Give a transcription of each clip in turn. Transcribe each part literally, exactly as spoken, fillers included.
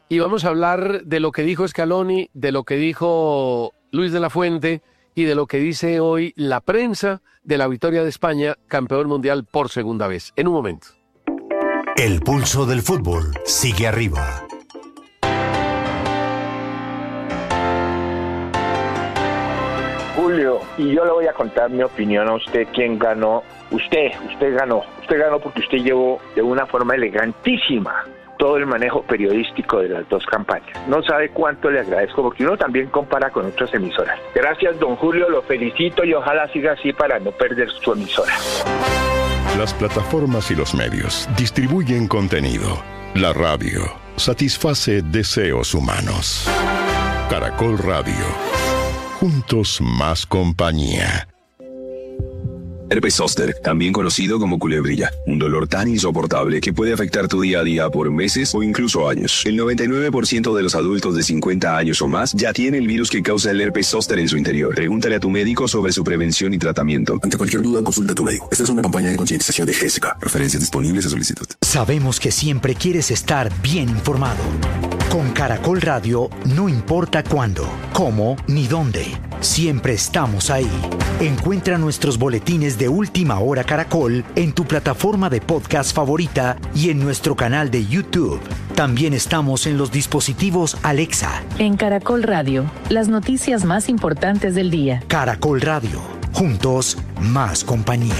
y vamos a hablar de lo que dijo Scaloni, de lo que dijo Luis de la Fuente y de lo que dice hoy la prensa de la victoria de España, campeón mundial por segunda vez. En un momento. El pulso del fútbol sigue arriba. Julio, y yo le voy a contar mi opinión a usted, quién ganó. Usted, usted ganó. Usted ganó porque usted llevó de una forma elegantísima todo el manejo periodístico de las dos campañas. No sabe cuánto le agradezco, porque uno también compara con otras emisoras. Gracias, don Julio, lo felicito y ojalá siga así para no perder su emisora. Las plataformas y los medios distribuyen contenido. La radio satisface deseos humanos. Caracol Radio. Juntos más compañía. Herpes zóster, también conocido como culebrilla, un dolor tan insoportable que puede afectar tu día a día por meses o incluso años. El noventa y nueve por ciento de los adultos de cincuenta años o más ya tiene el virus que causa el herpes zóster en su interior. Pregúntale a tu médico sobre su prevención y tratamiento. Ante cualquier duda, consulta a tu médico. Esta es una campaña de concientización de G S K. Referencias disponibles a solicitud. Sabemos que siempre quieres estar bien informado. Con Caracol Radio, no importa cuándo, cómo ni dónde, siempre estamos ahí. Encuentra nuestros boletines de Última Hora Caracol en tu plataforma de podcast favorita y en nuestro canal de YouTube. También estamos en los dispositivos Alexa. En Caracol Radio, las noticias más importantes del día. Caracol Radio, juntos, más compañía.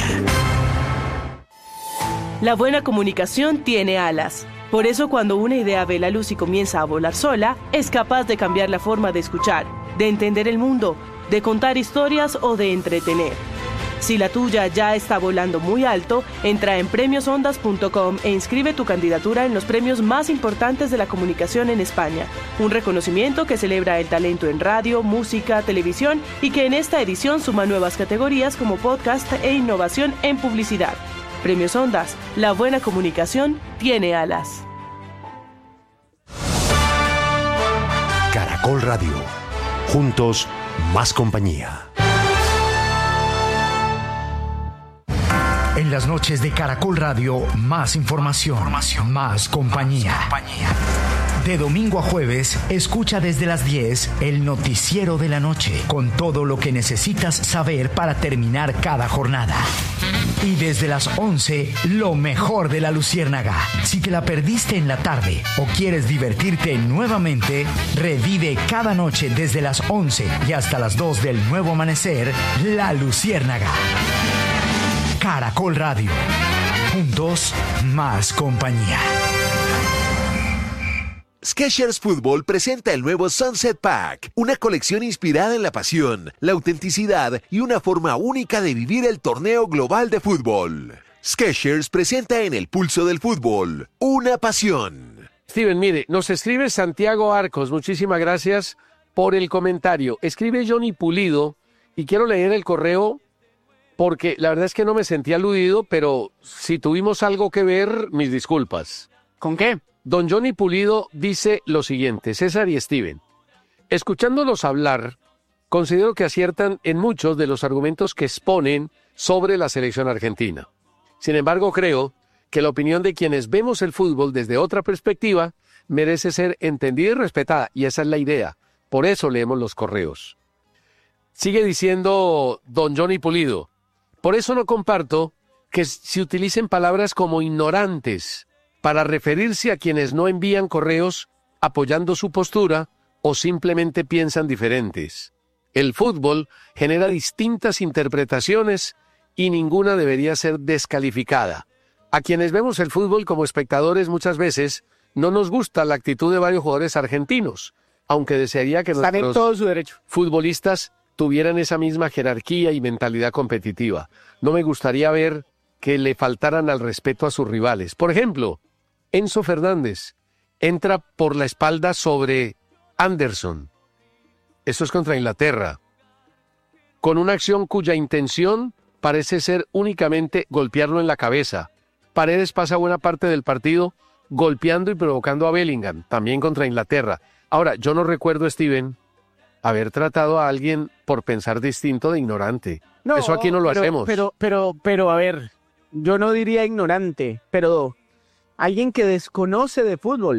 La buena comunicación tiene alas. Por eso, cuando una idea ve la luz y comienza a volar sola, es capaz de cambiar la forma de escuchar, de entender el mundo, de contar historias o de entretener. Si la tuya ya está volando muy alto, entra en premios ondas punto com e inscribe tu candidatura en los premios más importantes de la comunicación en España. Un reconocimiento que celebra el talento en radio, música, televisión y que en esta edición suma nuevas categorías como podcast e innovación en publicidad. Premios Ondas, la buena comunicación tiene alas. Caracol Radio, juntos, más compañía. En las noches de Caracol Radio, más información, información más compañía. Más compañía. De domingo a jueves, escucha desde las diez el noticiero de la noche, con todo lo que necesitas saber para terminar cada jornada. Y desde las once, lo mejor de la Luciérnaga. Si te la perdiste en la tarde o quieres divertirte nuevamente, revive cada noche desde las once y hasta las dos del nuevo amanecer, La Luciérnaga. Caracol Radio. Juntos, más compañía. Skechers Fútbol presenta el nuevo Sunset Pack, una colección inspirada en la pasión, la autenticidad y una forma única de vivir el torneo global de fútbol. Skechers presenta en el pulso del fútbol, una pasión. Steven, mire, nos escribe Santiago Arcos, muchísimas gracias por el comentario. Escribe Johnny Pulido y quiero leer el correo porque la verdad es que no me sentí aludido, pero si tuvimos algo que ver, mis disculpas. ¿Con qué? Don Johnny Pulido dice lo siguiente: César y Steven, escuchándolos hablar, considero que aciertan en muchos de los argumentos que exponen sobre la selección argentina. Sin embargo, creo que la opinión de quienes vemos el fútbol desde otra perspectiva merece ser entendida y respetada, y esa es la idea. Por eso leemos los correos. Sigue diciendo don Johnny Pulido: por eso no comparto que se utilicen palabras como ignorantes para referirse a quienes no envían correos apoyando su postura o simplemente piensan diferentes. El fútbol genera distintas interpretaciones y ninguna debería ser descalificada. A quienes vemos el fútbol como espectadores muchas veces no nos gusta la actitud de varios jugadores argentinos, aunque desearía que Están nuestros en todo su derecho. futbolistas tuvieran esa misma jerarquía y mentalidad competitiva. No me gustaría ver que le faltaran al respeto a sus rivales. Por ejemplo, Enzo Fernández entra por la espalda sobre Anderson. Eso es contra Inglaterra. Con una acción cuya intención parece ser únicamente golpearlo en la cabeza. Paredes pasa buena parte del partido golpeando y provocando a Bellingham, también contra Inglaterra. Ahora, yo no recuerdo, Steven, haber tratado a alguien por pensar distinto de ignorante. No, eso aquí no lo pero, hacemos. Pero, pero, pero, a ver, yo no diría ignorante, pero alguien que desconoce de fútbol.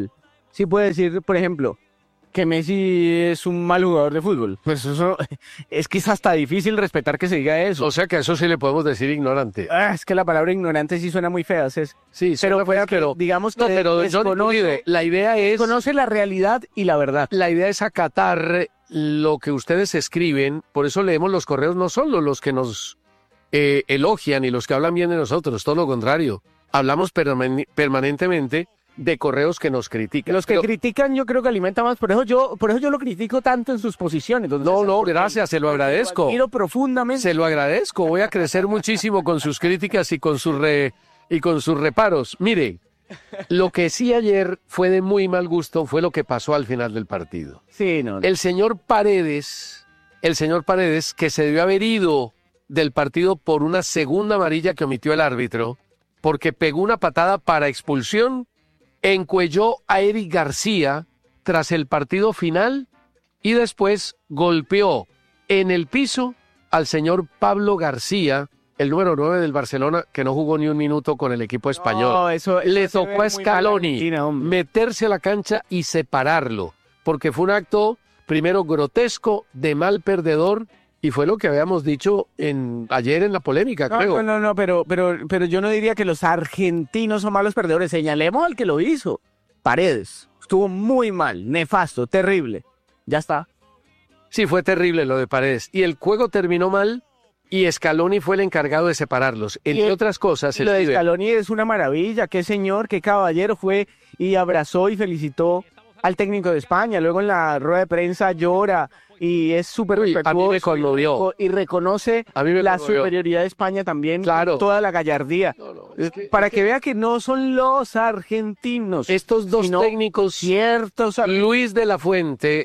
sí puede decir, por ejemplo, que Messi es un mal jugador de fútbol. Pues eso es que es hasta difícil respetar que se diga eso. O sea que a eso sí le podemos decir ignorante. Ah, es que la palabra ignorante sí suena muy fea, Cés. Sí, pero, fea, que, pero digamos que no, pero desconoce, la idea es conoce la realidad y la verdad. La idea es acatar lo que ustedes escriben, por eso leemos los correos, no solo los que nos eh, elogian y los que hablan bien de nosotros, todo lo contrario. Hablamos perman- permanentemente de correos que nos critican. Los que Pero, critican yo creo que alimentan más, por eso yo por eso yo lo critico tanto en sus posiciones. No, no, gracias, se lo agradezco. Lo admiro profundamente. Se lo agradezco, voy a crecer muchísimo con sus críticas y con sus re, y con sus reparos. Mire, lo que sí ayer fue de muy mal gusto fue lo que pasó al final del partido. Sí, no. no. El señor Paredes, el señor Paredes, que se debió haber ido del partido por una segunda amarilla que omitió el árbitro, porque pegó una patada para expulsión, encuelló a Eric García tras el partido final y después golpeó en el piso al señor Pablo García, el número nueve del Barcelona, que no jugó ni un minuto con el equipo español. No, eso, Le eso tocó a Scaloni meterse a la cancha y separarlo, porque fue un acto, primero, grotesco, de mal perdedor, y fue lo que habíamos dicho en ayer en la polémica, no, creo. No, no, no, pero, pero, pero yo no diría que los argentinos son malos perdedores. Señalemos al que lo hizo. Paredes. Estuvo muy mal, nefasto, terrible. Ya está. Sí, fue terrible lo de Paredes. Y el juego terminó mal y Scaloni fue el encargado de separarlos. Entre el, otras cosas... Lo de Scaloni es una maravilla. Qué señor, qué caballero fue y abrazó y felicitó al técnico de España. Luego en la rueda de prensa llora y es súper respetuoso. Me conmovió. Y reconoce a mí me la conmovió. superioridad de España también. Claro. Toda la gallardía. No, no, es que, para es que, que vea que no son los argentinos. Estos dos sino técnicos, ciertos Luis de la Fuente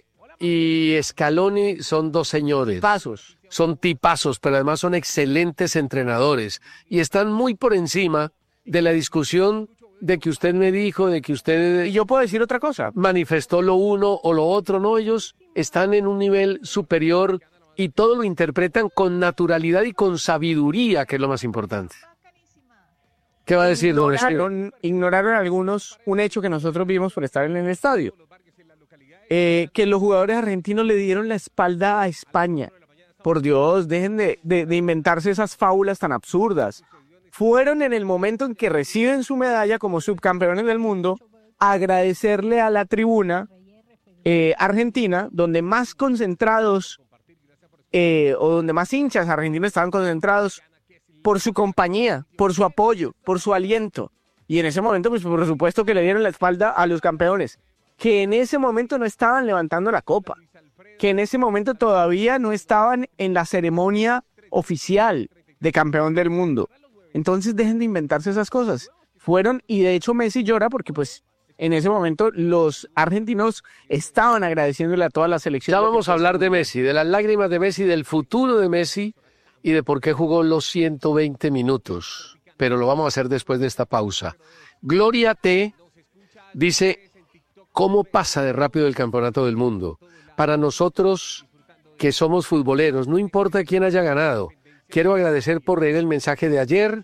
y Scaloni, son dos señores. Pasos. Son tipazos, pero además son excelentes entrenadores. Y están muy por encima de la discusión de que usted me dijo, de que usted... Y yo puedo decir otra cosa. Manifestó lo uno o lo otro, no, ellos están en un nivel superior y todo lo interpretan con naturalidad y con sabiduría, que es lo más importante. ¿Qué va a decir, don Ignoraron, ignoraron algunos un hecho que nosotros vimos por estar en el estadio. Eh, que los jugadores argentinos le dieron la espalda a España. Por Dios, dejen de, de, de inventarse esas fábulas tan absurdas. Fueron en el momento en que reciben su medalla como subcampeones del mundo a agradecerle a la tribuna eh, argentina, donde más concentrados eh, o donde más hinchas argentinos estaban concentrados por su compañía, por su apoyo, por su aliento. Y en ese momento, pues por supuesto que le dieron la espalda a los campeones, que en ese momento no estaban levantando la copa, que en ese momento todavía no estaban en la ceremonia oficial de campeón del mundo. Entonces dejen de inventarse esas cosas. Fueron, y de hecho Messi llora porque pues en ese momento los argentinos estaban agradeciéndole a toda la selección. Ya vamos a hablar de Messi, de las lágrimas de Messi, del futuro de Messi y de por qué jugó los ciento veinte minutos. Pero lo vamos a hacer después de esta pausa. Gloria T dice, ¿cómo pasa de rápido el campeonato del mundo? Para nosotros que somos futboleros, no importa quién haya ganado. Quiero agradecer por leer el mensaje de ayer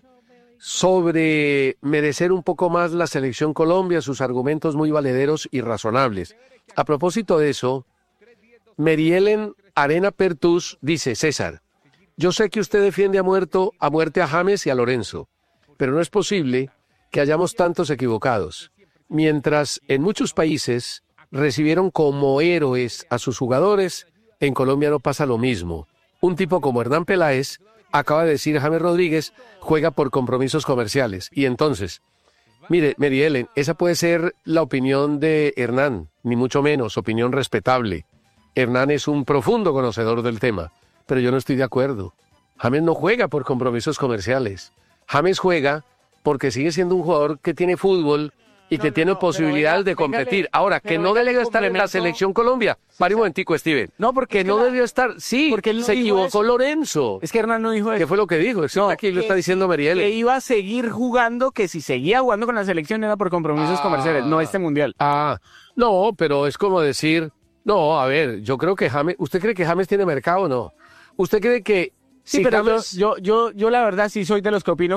sobre merecer un poco más la selección Colombia, sus argumentos muy valederos y razonables. A propósito de eso, Merielen Arena Pertus dice, César, yo sé que usted defiende a, muerto, a muerte a James y a Lorenzo, pero no es posible que hayamos tantos equivocados. Mientras en muchos países recibieron como héroes a sus jugadores, en Colombia no pasa lo mismo. Un tipo como Hernán Peláez, acaba de decir James Rodríguez, juega por compromisos comerciales. Y entonces, mire, Mary Ellen, esa puede ser la opinión de Hernán, ni mucho menos, opinión respetable. Hernán es un profundo conocedor del tema, pero yo no estoy de acuerdo. James no juega por compromisos comerciales. James juega porque sigue siendo un jugador que tiene fútbol y que no, no, tiene no, posibilidades de competir. Véngale, Ahora, que no debió estar en la selección Colombia. Sí, Pare un momentico, Steven. No, porque que no la... debió estar. Sí, porque él no se equivocó eso. Lorenzo. Es que Hernán no dijo eso. ¿Qué fue lo que dijo? No, aquí que, lo está diciendo Meriel. Que iba a seguir jugando, que si seguía jugando con la selección era por compromisos ah, comerciales, no este mundial. Ah, no, pero es como decir, no, a ver, yo creo que James, ¿usted cree que James tiene mercado o no? ¿Usted cree que Sí, si pero James... yo, yo, yo, yo la verdad sí soy de los que opino que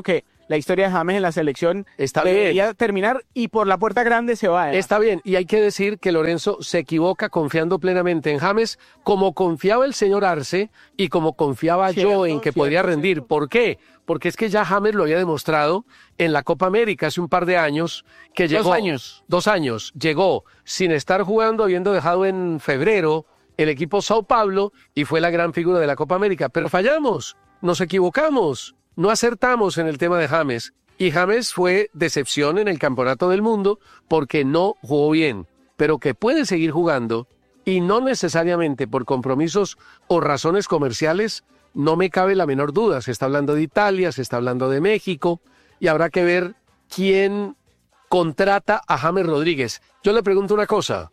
la historia de James en la selección Está debería bien. terminar y por la puerta grande se va. ¿eh? Está bien, y hay que decir que Lorenzo se equivoca confiando plenamente en James, como confiaba el señor Arce y como confiaba Cierto, yo en que cierto, podría rendir. cierto. ¿Por qué? Porque es que ya James lo había demostrado en la Copa América hace un par de años, que llegó... Dos años. Dos años. Llegó sin estar jugando, habiendo dejado en febrero el equipo Sao Paulo y fue la gran figura de la Copa América. Pero fallamos, nos equivocamos, no acertamos en el tema de James. Y James fue decepción en el Campeonato del Mundo porque no jugó bien, pero que puede seguir jugando y no necesariamente por compromisos o razones comerciales, no me cabe la menor duda. Se está hablando de Italia, se está hablando de México y habrá que ver quién contrata a James Rodríguez. Yo le pregunto una cosa.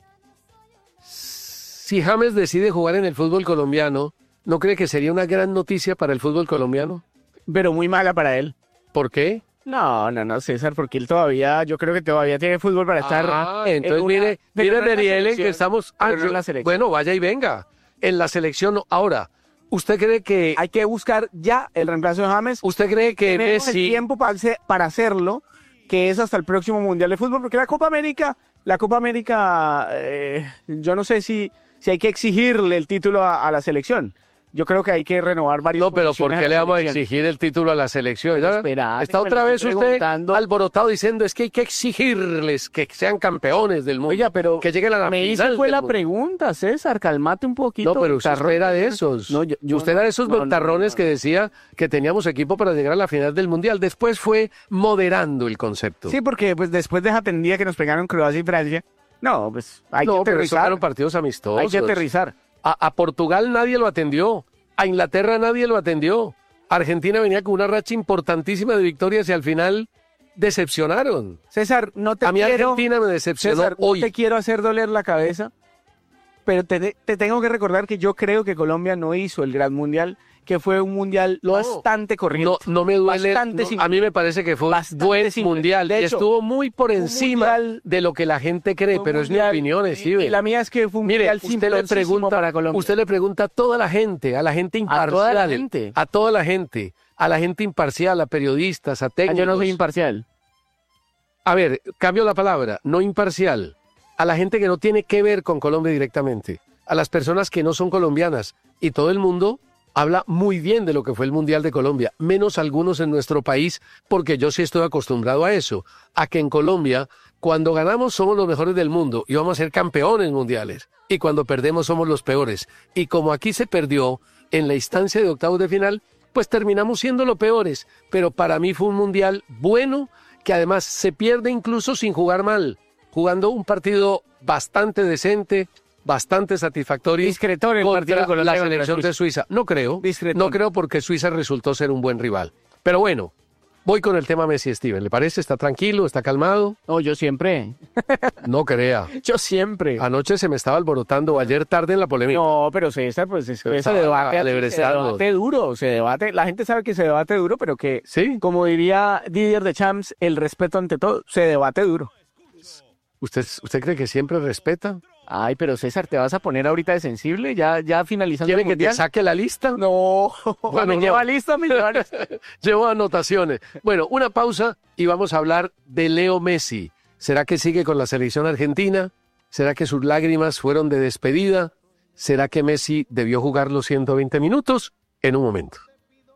Si James decide jugar en el fútbol colombiano, ¿no cree que sería una gran noticia para el fútbol colombiano? Pero muy mala para él. ¿Por qué? No, no, no, César, porque él todavía, yo creo que todavía tiene fútbol para estar. Ah, en entonces una- mire, pero mire no en la Daniel, que selección, estamos... Ah, pero no en yo- la selección. bueno, vaya y venga. En la selección, no. Ahora, ¿usted cree que... Hay que buscar ya el reemplazo de James. ¿Usted cree que Tenemos el Messi... tiempo para, hacer- para hacerlo, que es hasta el próximo Mundial de Fútbol, porque la Copa América, la Copa América, eh, yo no sé si, si hay que exigirle el título a, a la selección. Yo creo que hay que renovar varios. No, pero ¿por qué le vamos a exigir el título a la selección? Ya, Espera, está que me otra lo vez estoy usted preguntando. alborotado diciendo es que hay que exigirles que sean campeones del mundo. Oiga, pero que lleguen a la me hizo final fue del la mundo. pregunta, César, calmate un poquito. No, pero usted Tarrón. era de esos. No, yo- yo usted no- era de esos no, no, ventarrones no. que decía que teníamos equipo para llegar a la final del Mundial. Después fue moderando el concepto. Sí, porque pues después de esa tendida que nos pegaron Croacia y Francia, no, pues hay no, que pero esos aterrizar. fueron partidos amistosos. Hay que aterrizar. A, a Portugal nadie lo atendió. A Inglaterra nadie lo atendió. Argentina venía con una racha importantísima de victorias y al final decepcionaron. César, no te A mí quiero, Argentina me decepcionó César, no hoy. te quiero hacer doler la cabeza, pero te, te tengo que recordar que yo creo que Colombia no hizo el gran mundial, que fue un mundial No, bastante corriente. No, no me duele. Bastante no, simple. a mí me parece que fue un Bastante buen simple. mundial. De y hecho, estuvo muy por encima mundial- de lo que la gente cree, Un pero es mi mundial- opinión, y- Steven. y la mía es que fue un Mire, mundial usted le simploncísimo pregunta, para Colombia. usted le pregunta a toda la gente, a la gente imparcial, toda la gente. a toda la gente, a la gente imparcial, a periodistas, a Ah, técnicos. yo no soy imparcial. A ver, cambio la palabra, no imparcial. A la gente que no tiene que ver con Colombia directamente, a las personas que no son colombianas. Y todo el mundo habla muy bien de lo que fue el Mundial de Colombia, menos algunos en nuestro país, porque yo sí estoy acostumbrado a eso, a que en Colombia, cuando ganamos somos los mejores del mundo y vamos a ser campeones mundiales. Y cuando perdemos somos los peores. Y como aquí se perdió en la instancia de octavos de final, pues terminamos siendo los peores. Pero para mí fue un Mundial bueno, que además se pierde incluso sin jugar mal, jugando un partido bastante decente, bastante satisfactorio Discretón el partido contra de Colombia la contra selección de Suiza. No creo, Discretón. no creo porque Suiza resultó ser un buen rival. Pero bueno, voy con el tema Messi, Steven. ¿Le parece? ¿Está tranquilo? ¿Está calmado? No, yo siempre. No crea. Yo siempre. Anoche se me estaba alborotando, ayer tarde en la polémica. No, pero César, pues es que se Estaba debate, se alebrestando. debate duro, se debate, la gente sabe que se debate duro, pero que, ¿Sí? como diría Didier Deschamps, el respeto ante todo, se debate duro. ¿Usted, ¿Usted cree que siempre respeta? Ay, pero César, ¿te vas a poner ahorita de sensible? Ya, ya finalizando ¿Quiere el que te mundial. saque la lista? No, Bueno, me no. lleva lista, mi señores. Llevo anotaciones. Bueno, una pausa y vamos a hablar de Leo Messi. ¿Será que sigue con la selección argentina? ¿Será que sus lágrimas fueron de despedida? ¿Será que Messi debió jugar los ciento veinte minutos? En un momento.